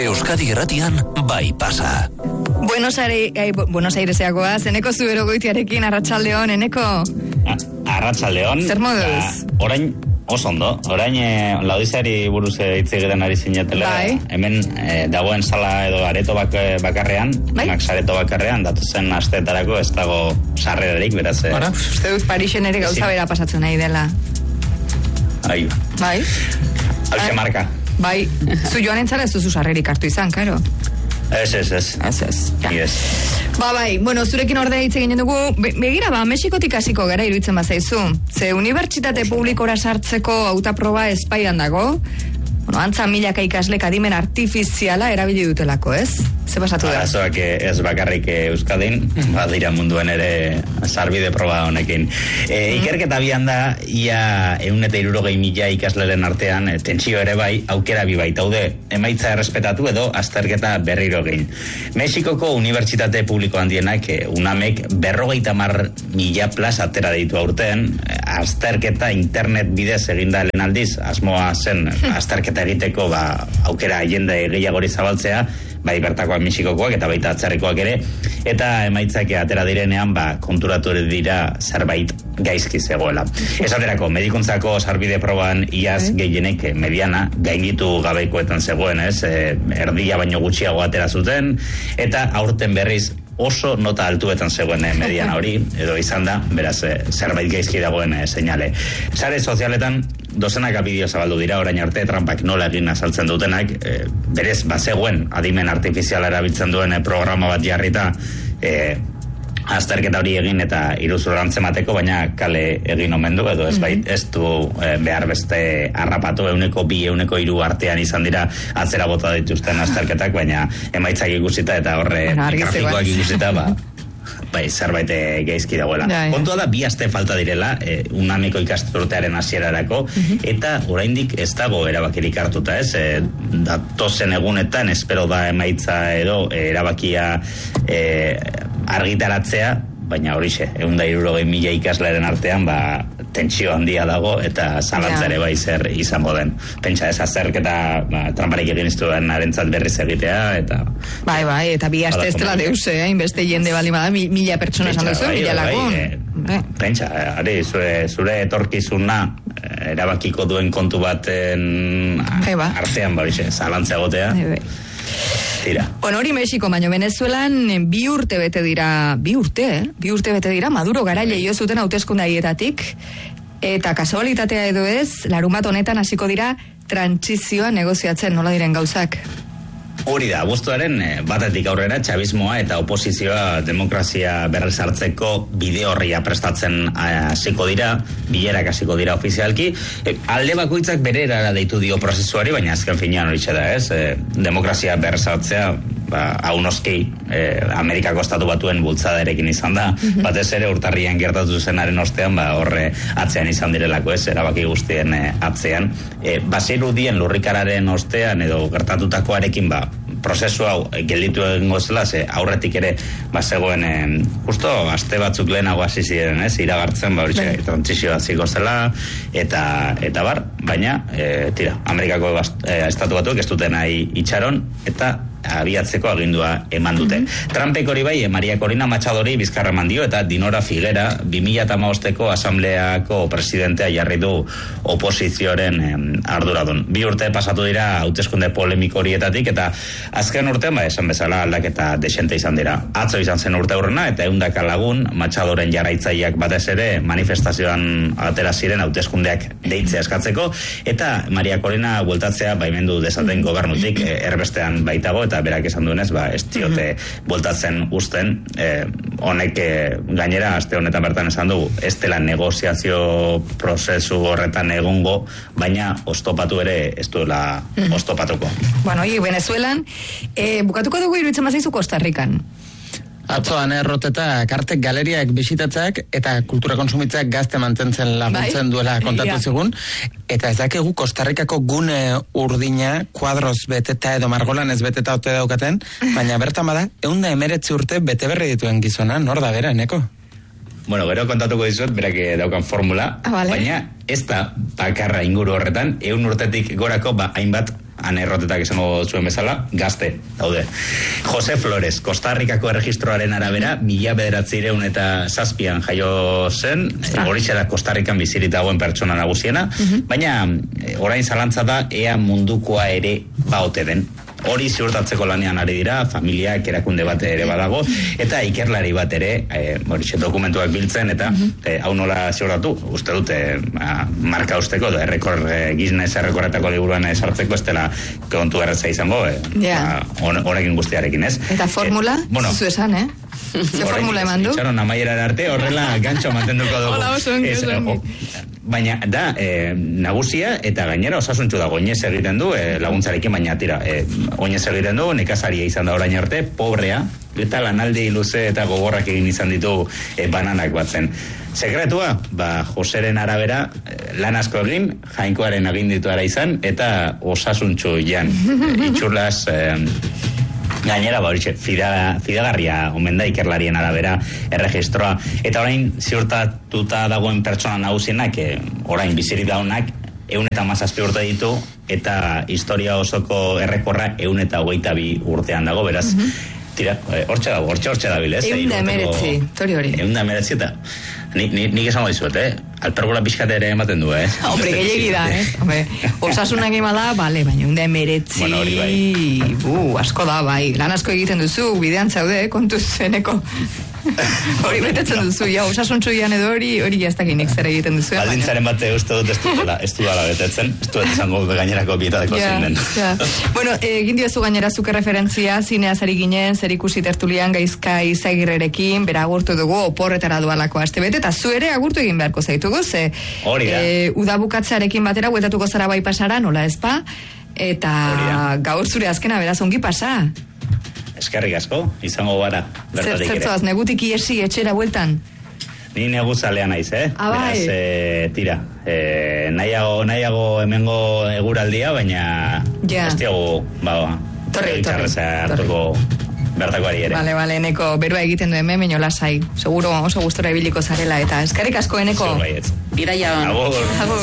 Euskadi Irratian bai pasa. Buenos Aireseagoa, zeneko zubero goitiarekin, arratsaldeon, eneko? Arratsaldeon. Zer moduz? Orain, oso ondo, orain Laodizeari buruz hitz egiten ari zinetela. Bai. Hemen dagoen sala edo areto bakarrean, sareto bakarrean, datuzen asteetarako ez dago sarrerarik, beraz. Uste dut Parisen ere gauza bera pasatzen nahi dela. Bai. Hauxe marka. Bai, zu joan entzara ez duzu sarrerik hartu izan, karo? Ez. Bai, bueno, zurekin ordea hitz egin dugu, begira, Mexikotik hasiko gara iruditzen bazaizu. Ze unibertsitate publikora sartzeko hautaproba Espaian dago, antza milaka ikaslek adimen artifiziala erabili dutelako, ez? Ze pasatu da? Arazoak ez bakarrik Euskadin, badira munduan ere sarbide proba honekin. Ikerketa abian da, ia 160.000 ikasleren artean, tentsio ere bai, aukera bi baitaude, emaitza errespetatu edo azterketa berriro egin. Mexikoko unibertsitate publiko handienak, UNAMek 50.000 plaza atera ditu aurten, azterketa internet bidez eginda lehen aldiz, asmoa zen azterketa egiteko aukera jende gehiagori zabaltzea, bai bertakoak Mexikokoak eta baita atzerrikoak ere, eta emaitzak atera direnean konturatu dira zerbait gaizki zegoela. Esaterako, medikuntzako sarbide proban iaz gehienek mediana gainditu gabeikoetan zegoen, erdia baino gutxiago atera zuten, eta aurten berriz oso nota altuetan zegoen mediana hori, edo izan da, beraz, zerbait gaizki dagoen seinale. Sare sozialetan dozenaka bideo zabaldu dira, orain arte trampak nola egin azaltzen dutenak, berez bazegoen adimen artifiziala erabiltzen duen programa bat jarrita, azterketa hori egin eta iruzur antzemateko, baina kale egin omen du, edo ez du behar beste harrapatu, 102, 103 artean izan dira atzera bota dituzten azterketak, baina emaitzak ikusita eta horre grafikoak ikusita, zerbait gaizki dagoela. Kontua da, 2 aste falta direla, UNAMeko ikasturtearen hasierarako, eta oraindik ez dago erabakirik hartuta, datozen egunetan, espero da emaitza edo erabakia argitaratzea, baina horixe, 160.000 ikasleren artean, tentsio handia dago, eta zalantzare bai zer izango den. Pentsa, ez azerketa tramparik egin iztuen arentzat berriz egitea, eta... Bai, eta 2 aste ez dela deuse, inbeste jende bali bada, 1.000 pertsona esan duzu, 1.000 lagun. Pentsa, zure etorkizuna erabakiko duen kontu baten artean, zalantzea gotea. Tira. Bueno, hori Mexiko, baino Venezuelan 2 urte bete dira, 2 urte bete dira, Maduro garaile jo zuten hauteskunde haietatik, eta kasualitatea edo ez, larunbat honetan hasiko dira trantsizioa negoziatzen, nola diren gauzak? Hori da, abuztuaren batetik aurrera txabismoa eta oposizioa demokrazia berrezartzeko bide horria prestatzen hasiko dira, bilerak hasiko dira ofizialki. Alde bakoitzak bere erara deitu dio prozesuari, baina azken finean hori da, demokrazia berrezartzea, hau noski Amerikako estatu batuen bultzadarekin izan da, batez ere urtarrian gertatu zenaren ostean, horre atzean izan direlako, erabaki guztien atzean. Bazirudien lurrikararen ostean edo gertatutakoarekin prozesu hau gelditu egingo zela, aurretik ere bazegoen justo aste batzuk lehenago hasi ziren, iragartzen trantsizioa ziko zela eta baina tira, Amerikako estatu batuek ez duten nahi itxaron eta abiatzeko agindua eman dute. Trumpek hori bai, Maria Corina Machadori bizkarra eman dio eta Dinora Figuera 2015ko asambleako presidentea jarri du oposizioaren arduradun. 2 urte pasatu dira hauteskunde polemiko horietatik eta azken urtean esan bezala aldaketa desente izan dira. Atzo izan zen urte aurrena eta 100 lagun Machadoren jarraitzaileak batez ere manifestazioan atera ziren hauteskundeak deitzea eskatzeko eta Maria Corina bueltatzea baimendu dezaten gobernutik erbestean baitago eta berak esan duenez, ez diote bueltatzen usten, honek gainera, aste honetan bertan esan dugu, ez dela negoziazio prozesu horretan egongo, baina oztopatu ere ez duela oztopatuko. Bueno, Venezuelan, bukatuko dugu iruditzen bazaizu Costa Rican. Atzoan erroteta kartek galeriak bisitatzak eta kultura konsumitzak gazte mantentzen laguntzen duela kontatu zigun. Eta ez dakegu Kostarrikako gune urdina kuadroz beteta edo margolan ez beteta ote daukaten, baina bertan bada, 119 urte bete berri dituen gizona, nor da bera, Eneko? Bueno, gero kontatuko dizuet, berak daukan formula, baina ez da bakarra inguru horretan, 100 urtetik gorako hainbat han errotetak esango zuen bezala, gazte, daude. Jose Flores, Costa Ricako erregistroaren arabera, 1907 jaio zen, horixe da Costa Rican bizirik dagoen pertsona nagusiena, baina orain zalantza da ea mundukoa ere baote den. Hori ziurtatzeko lanean ari dira, familiak erakunde bat ere badago, eta ikerlari bat ere, dokumentuak biltzen, eta hau nola ziurtatu, uste dute marka usteko, Guinness errekorretako liburuan sartzeko, ez dela kontu erretza izango, honekin guztiarekin, ez? Eta formula, zuzu esan, Ze formula eman du? Itxaron amaierar arte, horrela gantxo mantenduko dugu. Hola, oso ongi. Baina, da, nagusia, eta gainera osasuntxu da, oinez egiten du, laguntzarekin, baina tira, oinez egiten du, nekazaria izan da orain arte, pobrea, eta lanaldi luze eta gogorrak egin izan ditu bananak batzen. Sekretua, Joseren arabera, lan asko egin, jainkoaren agindituara izan, eta osasuntxu jan, itxurlas... Gainera, fidagarria omen da ikerlarien arabera erregistroa. Eta orain ziurtatuta dagoen pertsona nagusienak, orain bizirik daunak, 117 urte ditu, eta historia osoko errekorra 122 urtean dago, beraz, tira, hortxe da bil, ez? 119, tori hori. 119 eta nik esango dizuet, alpergola pixkate ere ematen du, Hombre, gehiagi da, osasunak ema da, bale, baina 119, bueno, hori bai. Asko da, bai, lan asko egiten duzu, bidean zaude, kontuz zeneko. Hori betetzen duzu, osasuntxu edo hori jaztakinik zer egiten duzu. Baldintzaren bate uste dut ez dudala betetzen, ez dut esango gainerako bietadeko zinen. Bueno, egin diozu gainera zuke referentzia, zineaz ari ginen, zer ikusi tertulian Gaizka Izagirrerekin, bera agurtu dugu, oporretara dualako aste bete, eta zu ere agurtu egin beharko zaitugu, ze udabukatzearekin batera, huetatuko zara bai pasara, nola ezpa, eta gaur zure azkena, beraz ongi pasa. Eskerrik asko, izango gara. Zertzoaz, negutik iesi etxera bueltan? Ni neguzalea naiz, Beraz, tira, nahiago hemengo eguraldia, baina ez diago, torri. Hartuko bertakoari ere. Bale, Eneko, berua egiten du hemen, baino lasai. Seguro oso gustora ibiliko zarela, eta eskerrik asko, Eneko. Bidaia. Agur.